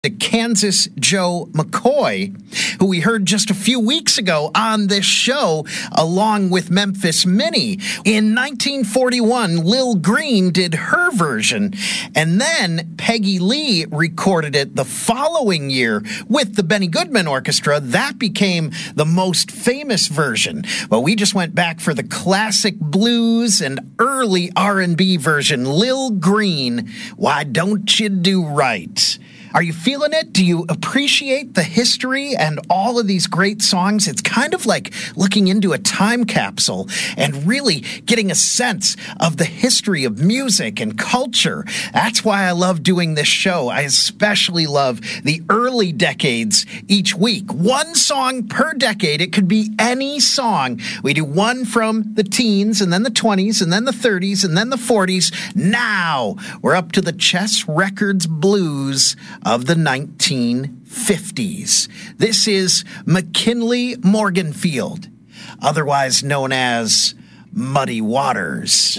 to Kansas Joe McCoy, who we heard just a few weeks ago on this show, along with Memphis Minnie. In 1941, Lil Green did her version, and then Peggy Lee recorded it the following year with the Benny Goodman Orchestra. That became the most famous version. But we just went back for the classic blues and early R&B version, Lil Green, Why Don't You Do Right? Are you feeling it? Do you appreciate the history and all of these great songs? It's kind of like looking into a time capsule and really getting a sense of the history of music and culture. That's why I love doing this show. I especially love the early decades each week. One song per decade. It could be any song. We do one from the teens and then the 20s and then the 30s and then the 40s. Now we're up to the Chess Records Blues of the 1950s. This is McKinley Morganfield, otherwise known as Muddy Waters.